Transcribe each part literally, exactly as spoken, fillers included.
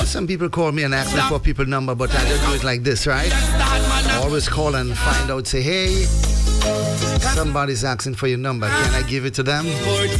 some people call me and ask me for people number, but I don't do it like this, right? I always call and find out, say, hey, somebody's asking for your number. Can I give it to them?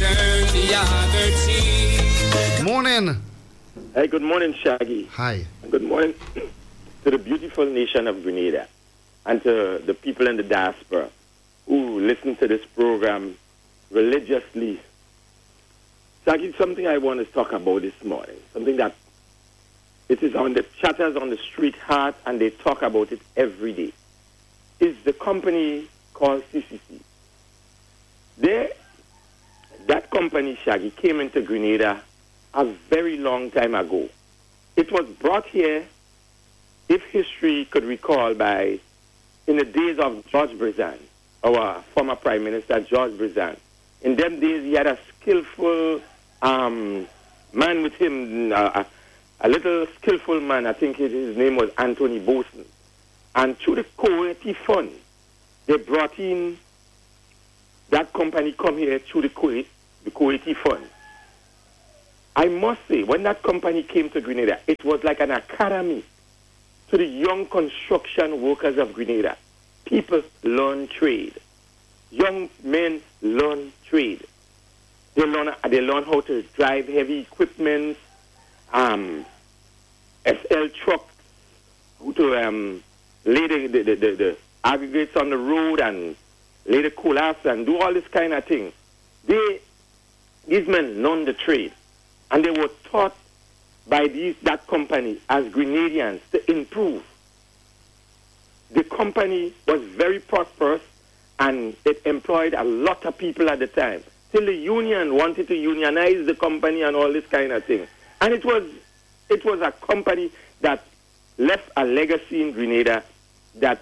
Morning. Hey, good morning, Shaggy. Hi. Good morning to the beautiful nation of Grenada and to the people in the diaspora who listen to this program religiously. Shaggy, something I want to talk about this morning, something that it is on the chatters on the street heart, and they talk about it every day, is the company called C C C. They, that company, Shaggy, came into Grenada a very long time ago. It was brought here, if history could recall, by, in the days of George Brizan, our former Prime Minister, George Brizan. In them days, he had a skillful um, man with him, uh, a little skillful man. I think his name was Anthony Boson. And through the Coity Fund, they brought in that company come here through the Coity, the Coity Fund. I must say, when that company came to Grenada, it was like an academy to the young construction workers of Grenada. People learn trade. Young men learn trade. They learn, they learn how to drive heavy equipment, um, S L trucks, how to um, lay the, the, the, the, the aggregates on the road and lay the colas and do all this kind of thing. They, these men learn the trade. And they were taught by these, that company as Grenadians to improve. The company was very prosperous, and it employed a lot of people at the time, till the union wanted to unionize the company and all this kind of thing. And it was, it was a company that left a legacy in Grenada that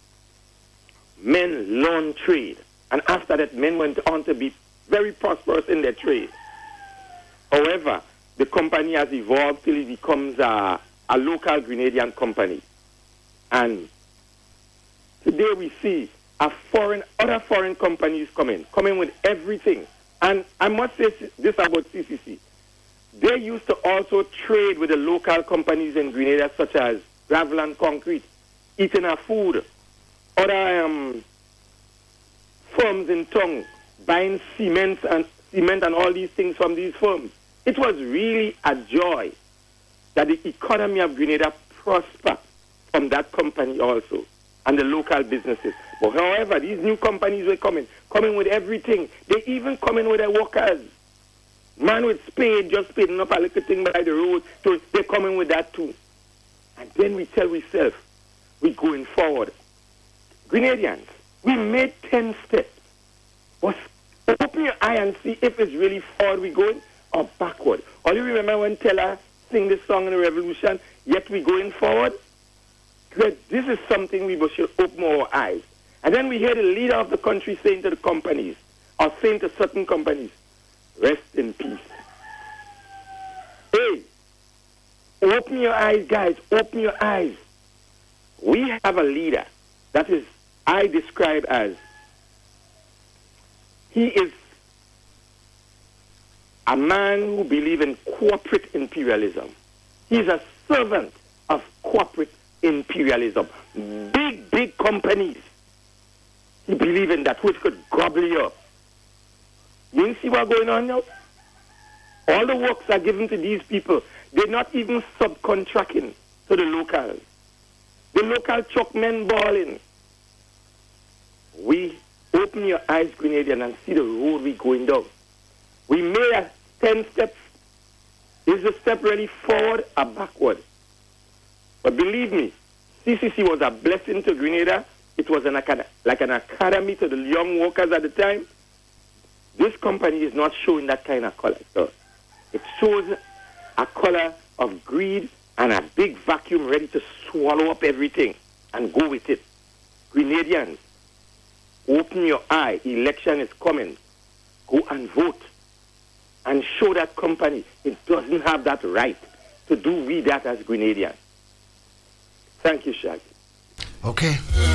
men learned trade. And after that, men went on to be very prosperous in their trade. However, the company has evolved till it becomes a, a local Grenadian company. And today we see a foreign, other foreign companies coming, coming with everything. And I must say this about C C C. They used to also trade with the local companies in Grenada, such as Gravel and Concrete, Eating Food, other um, firms in town, buying cement and cement and all these things from these firms. It was really a joy that the economy of Grenada prospered from that company also, and the local businesses. But however, these new companies were coming, coming with everything. They even coming with their workers. Man with spade, just spading up a little thing by the road, so they're coming with that too. And then we tell ourselves, we're going forward. Grenadians, we made ten steps. But open your eye and see if it's really forward we're going or backward. Or you remember when Teller sing this song in the Revolution, Yet We Going Forward? Good. This is something we should open our eyes. And then we hear the leader of the country saying to the companies, or saying to certain companies, rest in peace. Hey, open your eyes, guys. Open your eyes. We have a leader that is, I describe as, he is a man who believes in corporate imperialism. He's a servant of corporate imperialism. Big, big companies. He believes in that, which could gobble you up. You see what's going on now? All the works are given to these people. They're not even subcontracting to the locals. The local truckmen balling. We open your eyes, Grenadian, and see the road we're going down. We made a ten steps. Is the step really forward or backward? But believe me, C C C was a blessing to Grenada. It was an acad- like an academy to the young workers at the time. This company is not showing that kind of color. So it shows a color of greed and a big vacuum ready to swallow up everything and go with it. Grenadians, open your eye. Election is coming. Go and vote. And show that company it doesn't have that right to do we that as Grenadians. Thank you, Shaggy. Okay.